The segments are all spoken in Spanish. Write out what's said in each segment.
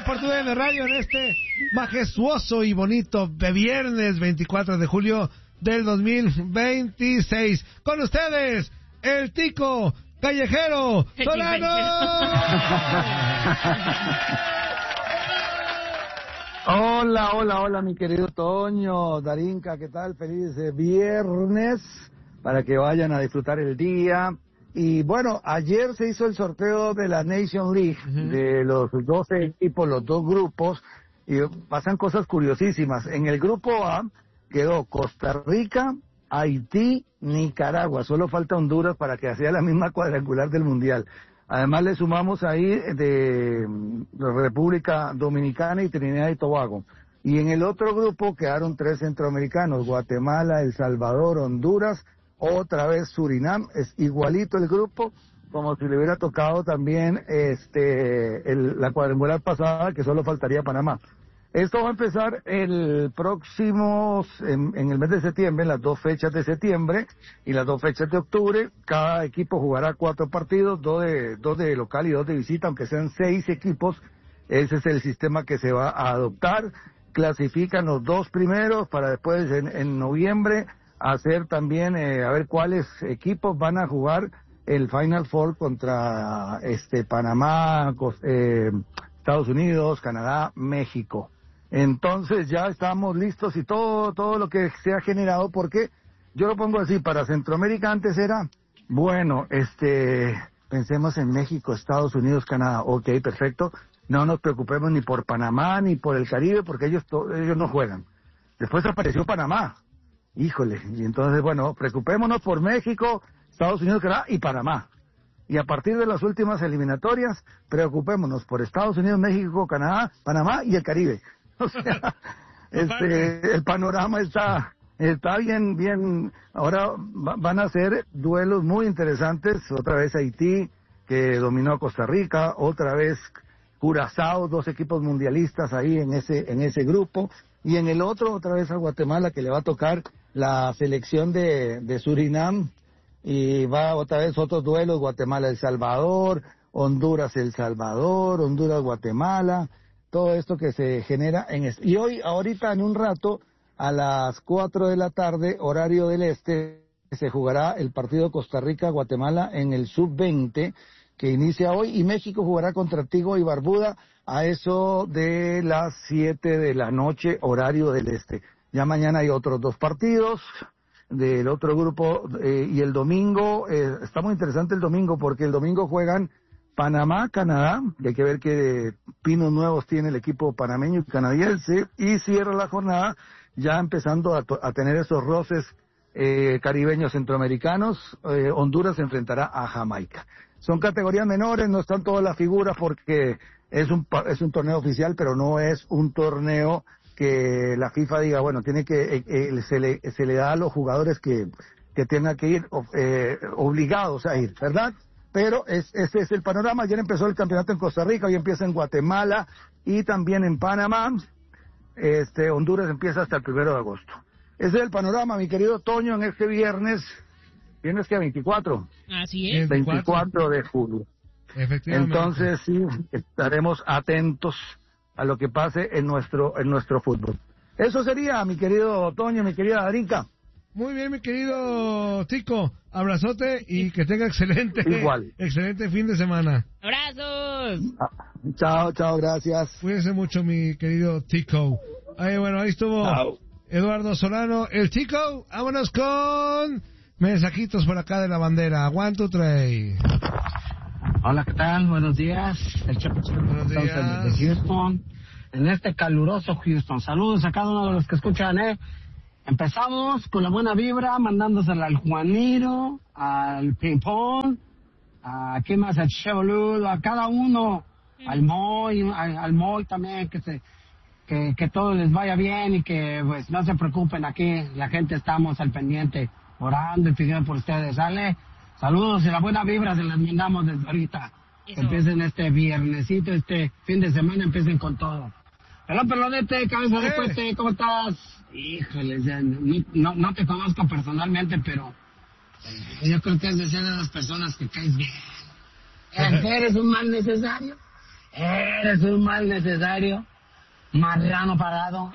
por TUDN Radio en este majestuoso y bonito de viernes 24 de julio del 2026. Con ustedes, el Tico Callejero Solano. Hola, mi querido Toño, Darinka, ¿qué tal? Feliz viernes, para que vayan a disfrutar el día. Y bueno, ayer se hizo el sorteo de la Nation League, de los 12 equipos, los dos grupos, y pasan cosas curiosísimas. En el grupo A quedó Costa Rica, Haití, Nicaragua. Solo falta Honduras para que sea la misma cuadrangular del Mundial. Además le sumamos ahí de República Dominicana y Trinidad y Tobago. Y en el otro grupo quedaron 3 centroamericanos, Guatemala, El Salvador, Honduras, otra vez Surinam. Es igualito el grupo, como si le hubiera tocado también la cuadrangular pasada, que solo faltaría Panamá. Esto va a empezar el próximo, en el mes de septiembre, en las 2 fechas de septiembre y las 2 fechas de octubre. Cada equipo jugará 4 partidos, 2 de local y 2 de visita, aunque sean 6 equipos. Ese es el sistema que se va a adoptar. Clasifican los 2 primeros para después en noviembre hacer también, a ver cuáles equipos van a jugar el Final Four contra Panamá, Estados Unidos, Canadá, México. Entonces ya estamos listos y todo lo que se ha generado, porque yo lo pongo así, para Centroamérica antes era, bueno, pensemos en México, Estados Unidos, Canadá, ok, perfecto, no nos preocupemos ni por Panamá ni por el Caribe, porque ellos no juegan. Después apareció Panamá, híjole, y entonces bueno, preocupémonos por México, Estados Unidos, Canadá y Panamá. Y a partir de las últimas eliminatorias, preocupémonos por Estados Unidos, México, Canadá, Panamá y el Caribe. O sea, el panorama está bien. Ahora van a ser duelos muy interesantes. Otra vez Haití, que dominó a Costa Rica. Otra vez Curazao, 2 equipos mundialistas ahí en ese grupo. Y en el otro, otra vez a Guatemala, que le va a tocar la selección de Surinam. Y va otra vez otros duelos, Guatemala-El Salvador, Honduras-El Salvador, Honduras-Guatemala, todo esto que se genera y hoy, ahorita en un rato, a las 4 de la tarde, horario del se jugará el partido Costa Rica-Guatemala en el Sub-20, que inicia hoy, y México jugará contra Antigua y Barbuda a eso de las 7 de la noche, horario del Ya mañana hay otros 2 partidos del otro grupo, y el domingo, está muy interesante el domingo, porque el domingo juegan Panamá, Canadá, y hay que ver qué pinos nuevos tiene el equipo panameño y canadiense, y cierra la jornada ya empezando a tener esos roces caribeños centroamericanos. Honduras se enfrentará a Jamaica. Son categorías menores, no están todas las figuras porque es un torneo oficial, pero no es un torneo que la FIFA diga, bueno, tiene que se le da a los jugadores que tengan que ir obligados a ir, ¿verdad? Pero ese es el panorama. Ayer empezó el campeonato en Costa Rica, hoy empieza en Guatemala y también en Panamá. Honduras empieza hasta el 1 de agosto. Ese es el panorama, mi querido Toño, en este viernes que 24. Así es. 24 de julio. Efectivamente. Entonces sí, estaremos atentos a lo que pase en nuestro fútbol. Eso sería, mi querido Toño, mi querida Darinka. Muy bien, mi querido Tico, abrazote y que tenga excelente fin de semana. ¡Abrazos! Chao, gracias. Cuídense mucho, mi querido Tico. Bueno, ahí estuvo Eduardo Solano, el Tico. Vámonos con mensajitos por acá de la bandera. 1, 2, 3. Hola, ¿qué tal? Buenos días. El Chapo Buenos días. De Houston. En este caluroso Houston. Saludos a cada uno de los que escuchan, Empezamos con la buena vibra, mandándosela al Juaniro, al Ping Pong, a ¿qué más? Al Chevoludo, a cada uno, al Moy también, que todo les vaya bien y que pues no se preocupen, aquí la gente estamos al pendiente, orando y pidiendo por ustedes, ¿sale? Saludos y la buena vibra se las mandamos desde ahorita. Que empiecen este viernesito, este fin de semana, empiecen con todo. Pelonete, cabeza de puente, ¿cómo estás? Híjole, no te conozco personalmente, pero yo creo que es de ser de las personas que caes bien. Eres un mal necesario. Eres un mal necesario, marrano parado.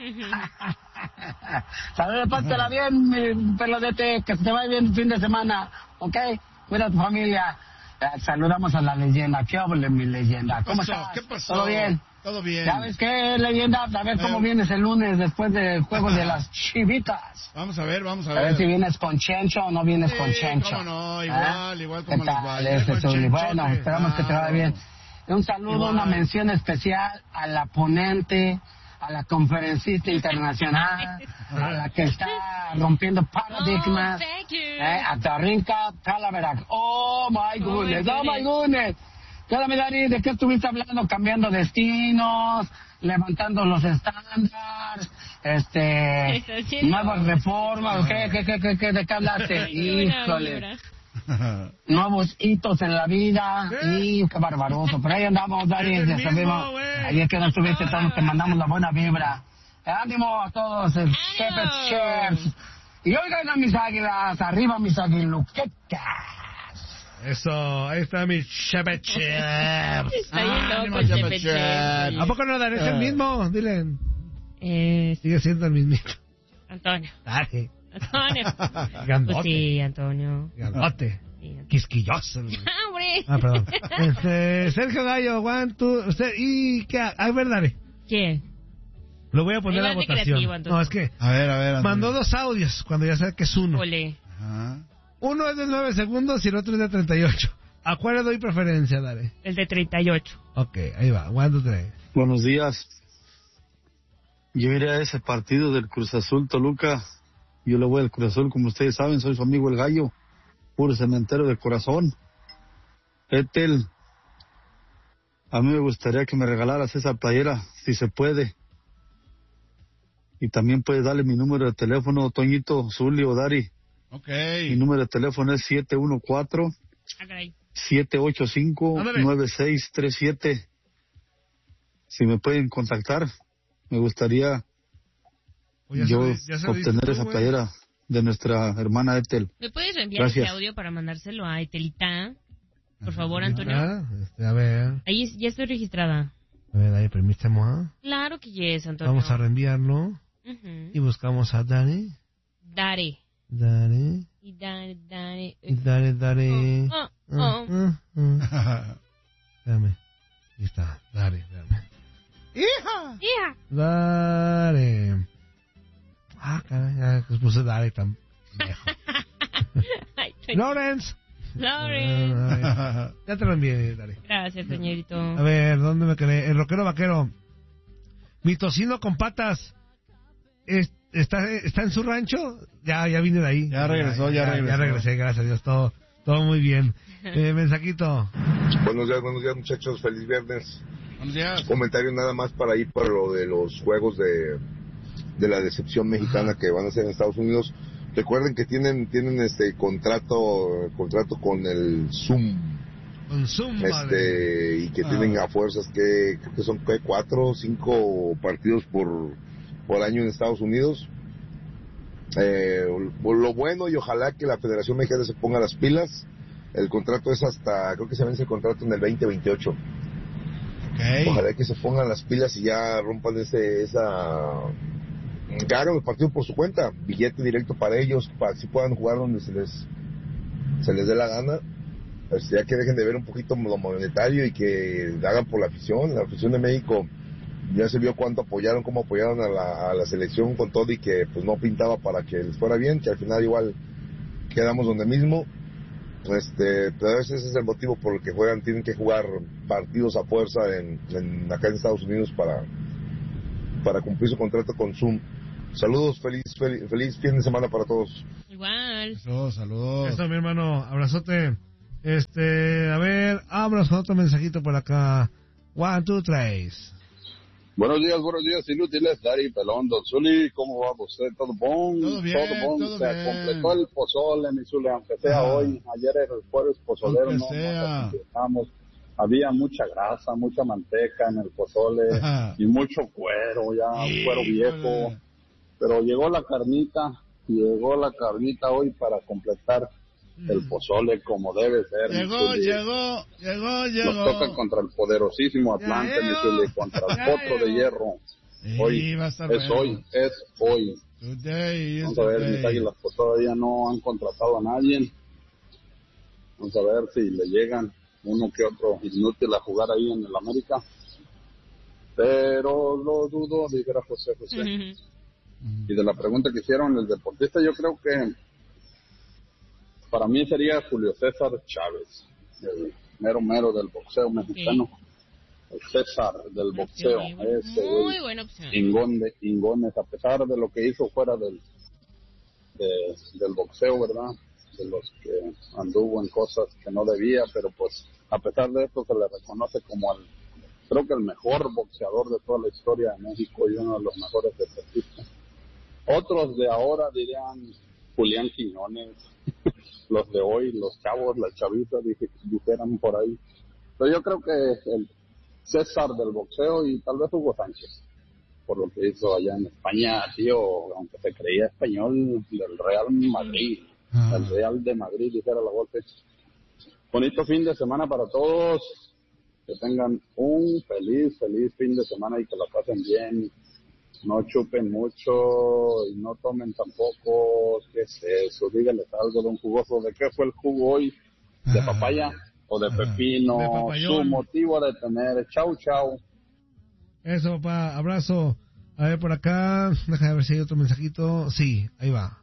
Saludos, pásala bien, mi pelodete, que te vaya bien el fin de semana, ¿ok? Cuida a tu familia. Saludamos a la leyenda. ¿Qué habla mi leyenda? ¿Cómo estás? ¿Qué pasó? ¿Todo bien? Todo bien. ¿Sabes qué, leyenda? A ver cómo vienes el lunes después del juego de las Chivitas. Vamos a ver. A ver si vienes con Chencho o no vienes con Chencho. Cómo no, igual como ¿Qué los tal, vaya. Bueno, esperamos que te vaya bien. Un saludo, Igual. una mención especial a la ponente, a la conferencista internacional, a la que está rompiendo paradigmas, thank you. a Darinka Talaverac. Oh my goodness. Cuéntame, Dani, ¿de qué estuviste hablando? Cambiando destinos, levantando los estándares, nuevas reformas, ¿de qué hablaste? Híjole. Nuevos hitos en la vida. Y qué barbaroso. Pero ahí andamos, Dani. Es el Ya mismo, sabemos. güey. Ahí es que no estuviste, todos te mandamos la buena vibra. Ánimo a todos, el Shepherd's Chefs. Y oigan a mis águilas, arriba mis aguiluquecas. Eso, ahí está mi Shepherd Chef. Está bien loco ánimo, el Shepherd Shepherd Chef. Chef. ¿A poco no, Dani? Es el mismo, dile. Eh, Sigue siendo el mismito. Antonio. Dale. Antonio. Grandote. Pues sí, Antonio. Grandote. Sí. Quisquilloso. ¡Hombre! Ah, perdón. Sergio Gallo, one, two, ¿y qué? A ver, dale. ¿Qué? Lo voy a poner a Ahí va de votación. creativo, Antonio. No, es que A ver. Antonio. mandó 2 audios cuando ya sé que es uno. Ole. Ajá. Uno es de 9 segundos y el otro es de 38. ¿A cuál le doy preferencia, dale? El de 38. Ok, ahí va. 1, 2, 3. Buenos días. Yo iré a ese partido del Cruz Azul Toluca. Yo le voy al Cruz Azul, como ustedes saben, soy su amigo el Gallo. Puro cementero de corazón. Etel, a mí me gustaría que me regalaras esa playera, si se puede. Y también puedes darle mi número de teléfono, Toñito, Zuli o Dari. Ok. Mi número de teléfono es 714 Ah, caray. 785-9637. Si me pueden contactar, me gustaría Pues yo ya se lo obtener dices tú, esa güey. playera de nuestra hermana Ethel. ¿Me puedes reenviar Gracias. ese audio para mandárselo a Etelita? Por favor, Antonio. Ah, a ver. Ahí ya estoy registrada. A ver, ahí permíteme. ¿Ah? Claro que yes, Antonio. Vamos a reenviarlo. Ujú. Y buscamos a Dani. Dare. Dani. Y Dare, Dare. Y Dani. Espérame. Ahí está. Dani, espérame. ¡Hija! Hija. Dani. Ah, caray, ya que puse Dani tan viejo. Ay, Lawrence. Lawrence. Ya te lo envié, Dani. Gracias, señorito. A ver, ¿dónde me quedé? El rockero vaquero. Mi tocino con patas. ¿Está en su rancho? Ya vine de ahí. Ya regresó. Ya regresé, gracias a Dios. Todo muy bien. Mensajito. Buenos días, muchachos. Feliz viernes. Buenos días. Comentario nada más para ir para lo de los juegos de la decepción mexicana que van a ser en Estados Unidos. Recuerden que tienen contrato con el Zoom. Con Zoom, vale. Y que tienen a fuerzas que creo que son 4 o 5 partidos por año en Estados Unidos. Lo bueno, y ojalá que la Federación Mexicana se ponga las pilas. El contrato es creo que se vence el contrato en el 2028. Okay. Ojalá que se pongan las pilas y ya rompan que hagan el partido por su cuenta, billete directo para ellos, para que sí puedan jugar donde se les dé la gana. Ya que dejen de ver un poquito lo monetario y que hagan por la afición de México. Ya se vio cómo apoyaron a la selección con todo, y que pues no pintaba para que les fuera bien, que al final igual quedamos donde mismo. Pero ese es el motivo por el que tienen que jugar partidos a fuerza acá en Estados Unidos para cumplir su contrato con Zoom. Saludos, feliz fin de semana para todos. Igual. Saludos. Eso, mi hermano, abrazote. A ver, vámonos con otro mensajito por acá. 1, 2, 3. Buenos días, inútiles, Dari, Pelón, Don Zuli, ¿cómo va usted? ¿Todo bon? Todo bien. Se completó el pozole, mi Zuli, aunque sea hoy. Ayer era el jueves pozolero, Aunque no sea. completamos. Había mucha grasa, mucha manteca en el pozole y mucho cuero, cuero viejo. Pero llegó la carnita hoy para completar el pozole como debe ser. Llegó. Nos toca contra el poderosísimo Atlante, mi Zuli, contra el Potro de Hierro. Hoy, es hoy. Vamos a ver, mis Águilas pues todavía no han contratado a nadie. Vamos a ver si le llegan uno que otro inútil a jugar ahí en el América. Pero lo dudo, dijera José. Y de la pregunta que hicieron el deportista, yo creo que para mí sería Julio César Chávez, el mero del boxeo mexicano. El César del boxeo. Muy buena opción. Ingones, a pesar de lo que hizo fuera del boxeo, ¿verdad? De los que anduvo en cosas que no debía, pero pues a pesar de esto se le reconoce como creo que el mejor boxeador de toda la historia de México y uno de los mejores deportistas. Otros de ahora dirían Julián Quiñones, los de hoy, los chavos, las chavitas, dijeran por ahí. Pero yo creo que el César del boxeo y tal vez Hugo Sánchez, por lo que hizo allá en España, tío, aunque se creía español, del Real Madrid, el Real de Madrid, dijera la golpe. Bonito fin de semana para todos, que tengan un feliz fin de semana y que la pasen bien. No chupen mucho y no tomen tampoco, ¿qué es eso? Díganles algo de un jugoso. ¿De qué fue el jugo hoy? ¿De papaya o de pepino? De su motivo de tener. Chau. Eso, papá, abrazo. A ver, por acá, déjame ver si hay otro mensajito. Sí, ahí va.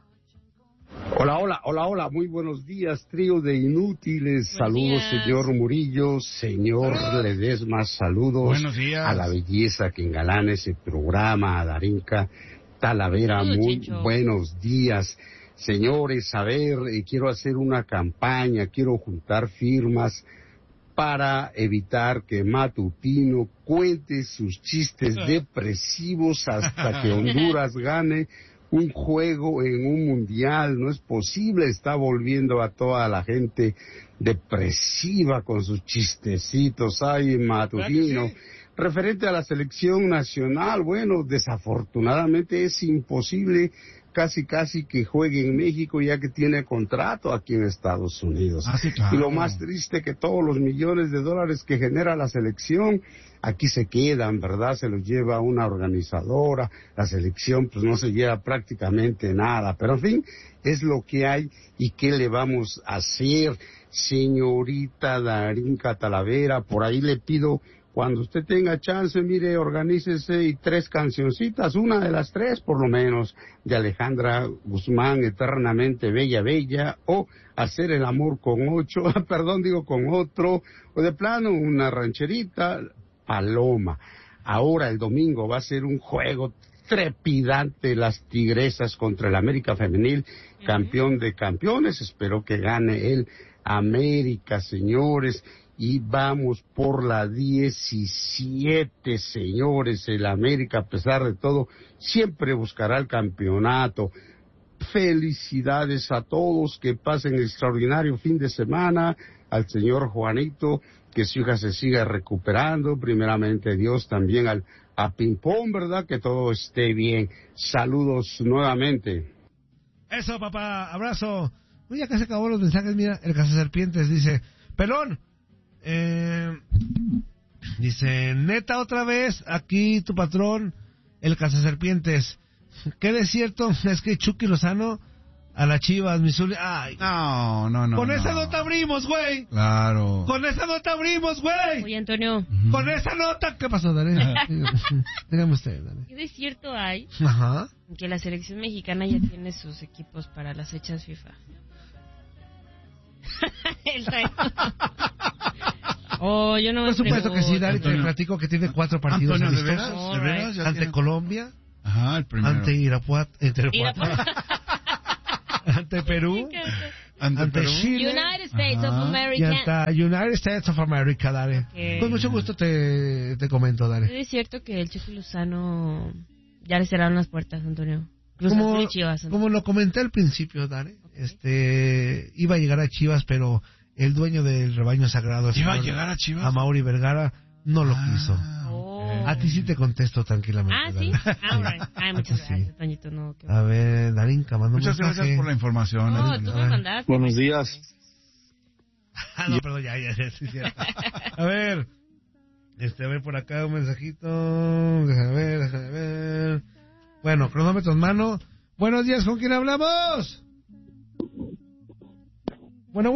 Hola, muy buenos días, trío de inútiles. Saludos, señor Murillo, señor Ledesma, saludos. Buenos días. A la belleza que engalana ese programa, a Darinka Talavera, muy Chicho. buenos días. Señores, a ver, quiero hacer una campaña, quiero juntar firmas para evitar que Matutino cuente sus chistes depresivos hasta que Honduras gane un juego en un mundial. No es posible, está volviendo a toda la gente depresiva con sus chistecitos. Ay, Matutino. Sí. Referente a la selección nacional, bueno, desafortunadamente es imposible casi que juegue en México ya que tiene contrato aquí en Estados Unidos. Sí, claro. Y lo más triste que todos los millones de dólares que genera la selección aquí se quedan, ¿verdad? Se los lleva una organizadora, la selección pues no se lleva prácticamente nada, pero en fin, es lo que hay y qué le vamos a hacer. Señorita Darinka Talavera, por ahí le pido, cuando usted tenga chance, mire, organícese y 3 cancioncitas, una de las 3 por lo menos, de Alejandra Guzmán, Eternamente Bella, o Hacer el amor con 8, con otro, o de plano una rancherita, Paloma. Ahora el domingo va a ser un juego trepidante, las Tigresas contra el América Femenil, campeón de campeones. Espero que gane el América, señores. Y vamos por la 17, señores. El América, a pesar de todo, siempre buscará el campeonato. Felicidades a todos, que pasen extraordinario fin de semana. Al señor Juanito, que su hija se siga recuperando. Primeramente Dios, también a Pimpón, ¿verdad? Que todo esté bien. Saludos nuevamente. Eso, papá, abrazo. Uy, ya casi acabó los mensajes. Mira, el Cazaserpientes dice: Pelón, dice, neta, otra vez, aquí tu patrón, el Cazaserpientes. ¿Qué de cierto es que Chucky Lozano a las Chivas, Missouri? Ay, No. con esa nota abrimos, güey. Claro. Con esa nota abrimos, güey. Oye, Antonio, Con esa nota. ¿Qué pasó, Dale? Dígame usted, Dale. ¿qué de cierto hay Ajá. que la selección mexicana ya tiene sus equipos para las fechas FIFA? El rey. Oh, yo no me Por supuesto que sí, Dale, te Antonio. platico que tiene 4 partidos Antonio, ¿de amistosos. veras? ¿De veras? ¿Ya Ante tiene? Colombia, Ajá, el primero. ante Irapuato, ante Perú, ante Perú. Chile United States of Ajá. y America. ante United States of America, Dale. Ok. Con mucho gusto te comento, Dale. ¿Es cierto que el Chucky Lozano ya le cerraron las puertas, Antonio? Cruz Azul y Chivas. Como lo comenté al principio, Dale, iba a llegar a Chivas, pero el dueño del rebaño sagrado, el ¿Iba a señor llegar a Chivas? Amaury Vergara, no lo quiso. Oh. A ti sí te contesto tranquilamente. Ah, ¿sí? Right. Ay, muchas gracias, Toñito. No, A ver, Darinka, mandó un mensaje. Muchas gracias por la información. No, tú me mandaste. Buenos días. No, perdón, ya, sí, cierto. A ver, a ver por acá un mensajito. Déjame ver. Bueno, cronómetro en mano. Buenos días, ¿con quién hablamos? Bueno.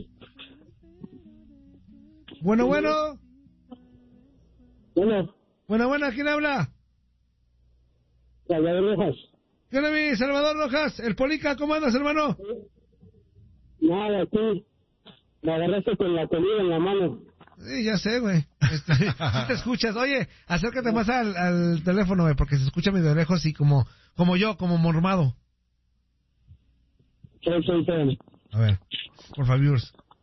Buena, ¿quién habla? Salvador Rojas. ¿Qué onda, mi Salvador Rojas? El Polica, ¿cómo andas, hermano? Nada, tú me agarraste con la comida en la mano. Sí, ya sé, güey. Sí te escuchas. Oye, acércate más al teléfono, güey, porque se escucha medio lejos y como yo, como mormado. Sí. A ver, por favor.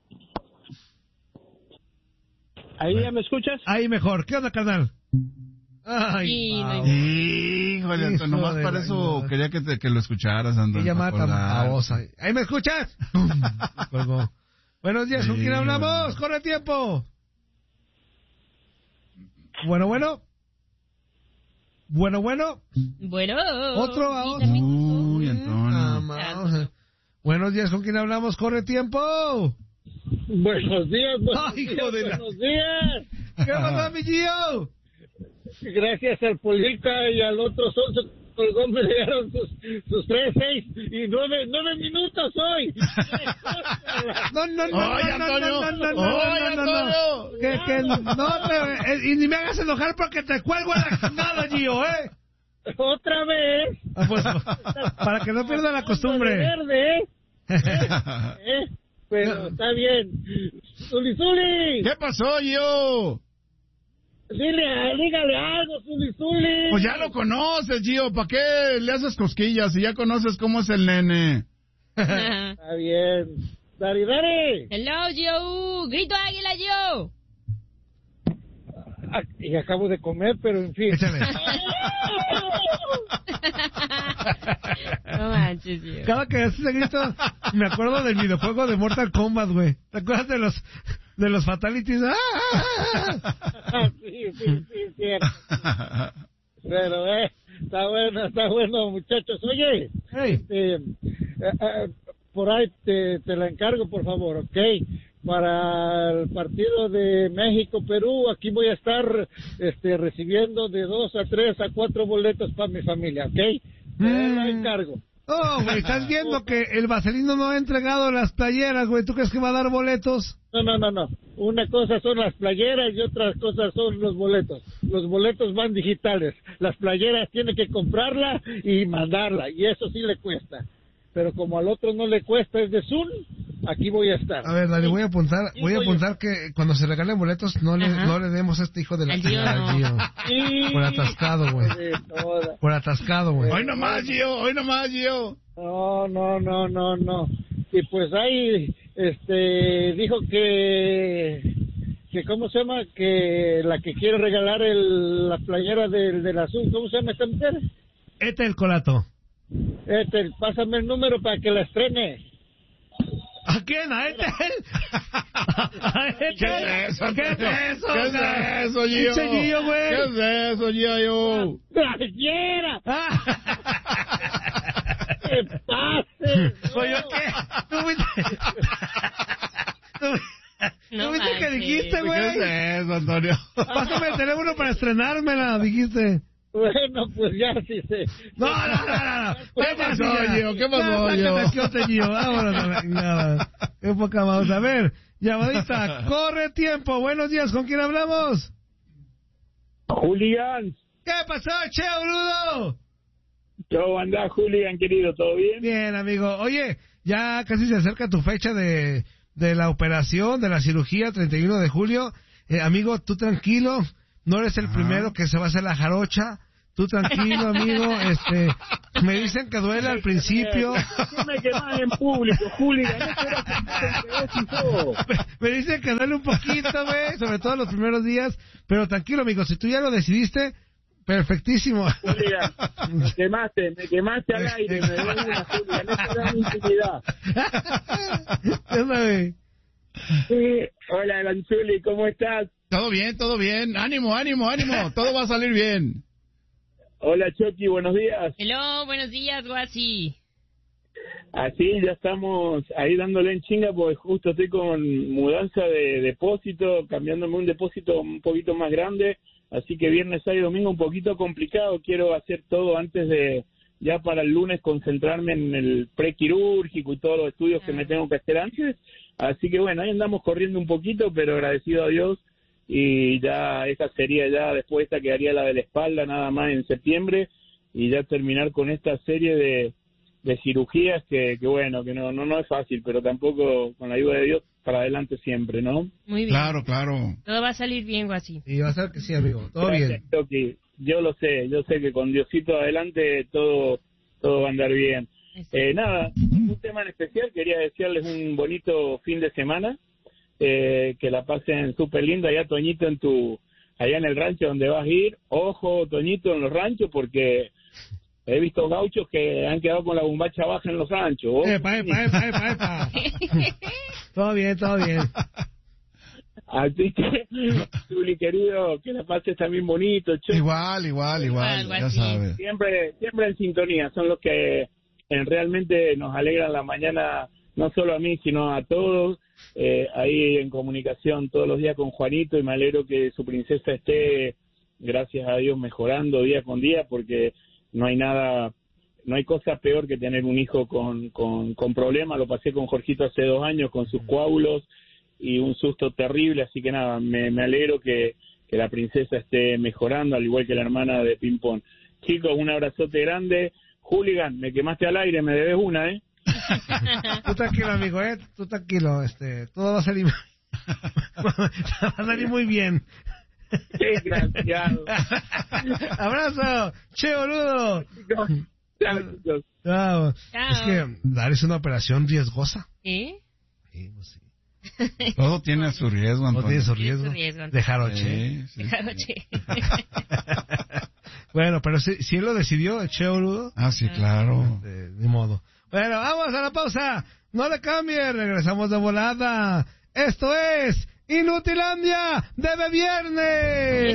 ¿Ahí ya me escuchas? Ahí mejor. ¿Qué onda, carnal? Ay, híjole, Antonio, nomás para eso quería que lo escucharas, Antonio. Ella mata babosa. ¿Ahí me escuchas? Colgó. Buenos días, ¿con quién hablamos? ¡Corre tiempo! Bueno. ¿Otro? Uy, Antonio. Buenos días, ¿con quién hablamos? ¡Corre tiempo! Buenos días, hijo de la... buenos días. ¿Qué pasa, mi Gio? Gracias al Polica y al otro Sonso colgó, me dieron sus 3, 6 y 9 minutos hoy. No. Y ni me hagas enojar porque te cuelgo a la nada, Gio, ¿eh? ¿Otra vez? Pues, para que no pierda la costumbre. Verde, Pero está bien. Zuli. ¿Qué pasó, Gio? Dígale algo, Zuli. Pues ya lo conoces, Gio. ¿Para qué le haces cosquillas si ya conoces cómo es el nene? Está bien. Dari. Hello, Gio. Grito águila, Gio. Y acabo de comer, pero en fin. Échale. No manches, Gio. Cada que haces ese grito, me acuerdo del videojuego de Mortal Kombat, güey. ¿Te acuerdas de los fatalities? Sí, cierto. Pero, está bueno, muchachos. Oye, hey. Por ahí te la encargo, por favor, ¿ok? Para el partido de México-Perú, aquí voy a estar recibiendo de 2 a 3 a 4 boletos para mi familia, ¿ok? La encargo. Oh, güey, estás viendo que el Vaselino no ha entregado las playeras, güey. ¿Tú crees que va a dar boletos? No. Una cosa son las playeras y otra cosa son los boletos. Los boletos van digitales. Las playeras tiene que comprarla y mandarla, y eso sí le cuesta. Pero como al otro no le cuesta, es de Zoom, aquí voy a estar. A ver, Dani, voy a apuntar que cuando se regalen boletos no le demos a este hijo de la Gio. Sí. Por atascado, güey. Por atascado, güey. Hoy nomás, Gio. No. Y pues ahí, dijo que ¿cómo se llama? Que la que quiere regalar la playera del azul, ¿cómo se llama esta mujer? El Colato. Pásame el número para que la estrene. ¿A quién? ¿A Etel? ¿Qué es eso? ¿Qué es eso? ¿Qué es eso, Gio? Pinche Gio, güey. ¿Qué es eso, Gio? ¡Playera! ¡Qué pase! Oye, ¿qué? ¿Tú viste qué dijiste, güey? ¿Qué es eso, Antonio? Pásame el teléfono para estrenármela, dijiste. Bueno, pues ya sí sé. No. ¿Qué pasó, Gio? ¿Qué pasó, Gio? Vámonos a la chingada. Qué poca vamos. A ver, llamadita, corre tiempo. Buenos días, ¿con quién hablamos? Julián. ¿Qué pasó, che, boludo? ¿Cómo andás, Julián, querido? ¿Todo bien? Bien, amigo. Oye, ya casi se acerca tu fecha de la operación, de la cirugía, 31 de julio. Amigo, tú tranquilo. No eres el primero que se va a hacer la jarocha. Tú tranquilo, amigo. Me dicen que duele al principio. ¿Por qué me quemas en público, Julián? Me dicen que duele un poquito, güey, sobre todo los primeros días. Pero tranquilo, amigo, si tú ya lo decidiste, perfectísimo. Julián, me quemaste al aire. Me dio una, Julián. Eso da intimidad. ¿Qué onda, güey? Sí. Hola, Lanzuli, ¿cómo estás? Todo bien. Ánimo. Todo va a salir bien. Hola, Chucky, buenos días. Hello, buenos días, Guasi. Así ya estamos ahí dándole en chinga porque justo estoy con mudanza de depósito, cambiándome un depósito un poquito más grande, así que viernes, sábado y domingo un poquito complicado. Quiero hacer todo antes de, ya para el lunes, concentrarme en el prequirúrgico y todos los estudios que me tengo que hacer antes. Así que bueno, ahí andamos corriendo un poquito, pero agradecido a Dios. Y ya esa sería ya, después esta quedaría la de la espalda nada más en septiembre, y ya terminar con esta serie de cirugías que bueno, que no es fácil, pero tampoco, con la ayuda de Dios, para adelante siempre, ¿no? Muy bien. Claro. Todo va a salir bien, Guasi. Y va a ser que sí, amigo. Todo bien. Toki. Yo sé que con Diosito adelante todo va a andar bien. Nada, un tema en especial, quería desearles un bonito fin de semana, que la pasen súper lindo allá, Toñito, allá en el rancho donde vas a ir. Ojo, Toñito, en los ranchos, porque he visto gauchos que han quedado con la bombacha baja en los ranchos. Epa. Todo bien. Así que, Zuli, querido, que la pases también bonito. Igual, ya sabes. Siempre en sintonía, son los que realmente nos alegran la mañana, no solo a mí, sino a todos. Ahí en comunicación todos los días con Juanito, y me alegro que su princesa esté, gracias a Dios, mejorando día con día, porque no hay cosa peor que tener un hijo con problemas. Lo pasé con Jorgito hace 2 años con sus coágulos y un susto terrible, así que nada, me alegro que la princesa esté mejorando, al igual que la hermana de Ping Pong. Chicos, un abrazote grande. Hooligan, me quemaste al aire, me debes una, ¿eh? Tú tranquilo, amigo, tú tranquilo, todo va a salir muy bien. Qué desgraciado. Abrazo, che, boludo. Chao, chicos. Chao. Es que dar es una operación riesgosa. ¿Eh? Sí, pues sí. Todo tiene su riesgo, Antonio. Todo tiene su riesgo. De jaroche. Sí. De jaroche. Bueno, pero si él lo decidió, che, boludo. Ah, sí, claro. Ni modo. Bueno, vamos a la pausa. No le cambie, regresamos de volada. Esto es Inutilandia de Viernes.